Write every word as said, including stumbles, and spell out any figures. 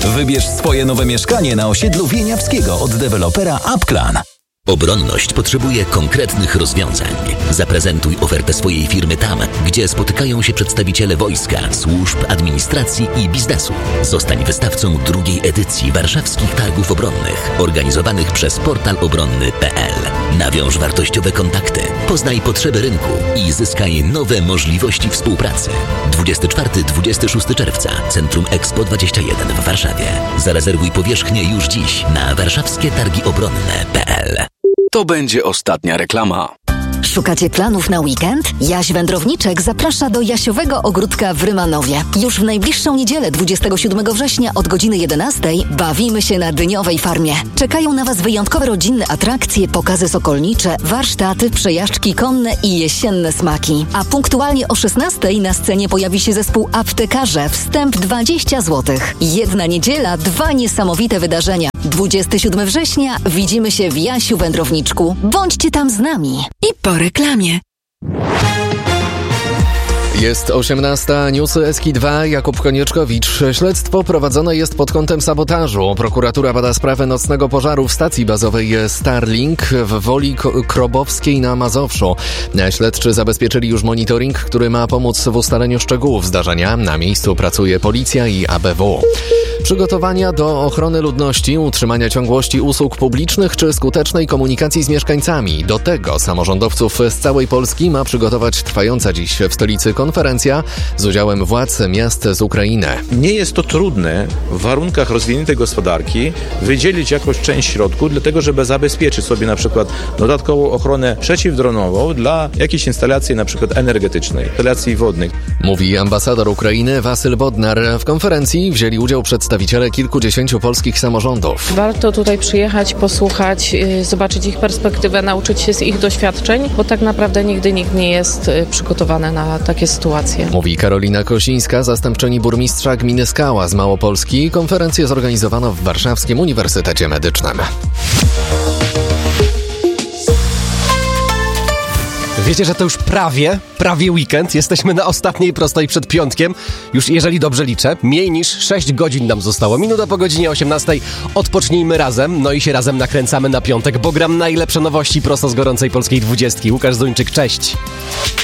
Wybierz swoje nowe mieszkanie na osiedlu Wieniawskiego od dewelopera Upclan. Obronność potrzebuje konkretnych rozwiązań. Zaprezentuj ofertę swojej firmy tam, gdzie spotykają się przedstawiciele wojska, służb, administracji i biznesu. Zostań wystawcą drugiej edycji Warszawskich Targów Obronnych, organizowanych przez portal obronny kropka p l. Nawiąż wartościowe kontakty, poznaj potrzeby rynku i zyskaj nowe możliwości współpracy. dwudziestego czwartego do dwudziestego szóstego czerwca, Centrum Expo dwadzieścia jeden w Warszawie. Zarezerwuj powierzchnię już dziś na warszawskie targi obronne kropka p l. To będzie ostatnia reklama. Szukacie planów na weekend? Jaś Wędrowniczek zaprasza do Jasiowego Ogródka w Rymanowie. Już w najbliższą niedzielę, dwudziestego siódmego września od godziny jedenastej bawimy się na dyniowej farmie. Czekają na Was wyjątkowe rodzinne atrakcje, pokazy sokolnicze, warsztaty, przejażdżki konne i jesienne smaki. A punktualnie o szesnastej na scenie pojawi się zespół Aptekarze. Wstęp dwadzieścia złotych. Jedna niedziela, dwa niesamowite wydarzenia. dwudziestego siódmego września widzimy się w Jasiu Wędrowniczku. Bądźcie tam z nami. I po reklamie. Jest osiemnasta, newsy S K dwa, Jakub Konieczkowicz. Śledztwo prowadzone jest pod kątem sabotażu. Prokuratura bada sprawę nocnego pożaru w stacji bazowej Starlink w Woli Krobowskiej na Mazowszu. Śledczy zabezpieczyli już monitoring, który ma pomóc w ustaleniu szczegółów zdarzenia. Na miejscu pracuje policja i A B W. Przygotowania do ochrony ludności, utrzymania ciągłości usług publicznych czy skutecznej komunikacji z mieszkańcami. Do tego samorządowców z całej Polski ma przygotować trwająca dziś w stolicy konferencja z udziałem władz miast z Ukrainy. Nie jest to trudne w warunkach rozwiniętej gospodarki wydzielić jakąś część środków, dlatego żeby zabezpieczyć sobie na przykład dodatkową ochronę przeciwdronową dla jakiejś instalacji na przykład energetycznej, instalacji wodnych. Mówi ambasador Ukrainy Wasyl Bodnar. W konferencji wzięli udział przedstawiciele kilkudziesięciu polskich samorządów. Warto tutaj przyjechać, posłuchać, zobaczyć ich perspektywę, nauczyć się z ich doświadczeń, bo tak naprawdę nigdy nikt nie jest przygotowany na takie sytuacje. Mówi Karolina Kosińska, zastępczyni burmistrza gminy Skała z Małopolski. Konferencję zorganizowano w Warszawskim Uniwersytecie Medycznym. Wiecie, że to już prawie, prawie weekend. Jesteśmy na ostatniej prostej przed piątkiem. Już jeżeli dobrze liczę, mniej niż sześć godzin nam zostało. Minuta po godzinie osiemnastej. Odpocznijmy razem, no i się razem nakręcamy na piątek, bo gram najlepsze nowości prosto z gorącej polskiej dwudziestki. Łukasz Zuńczyk, cześć.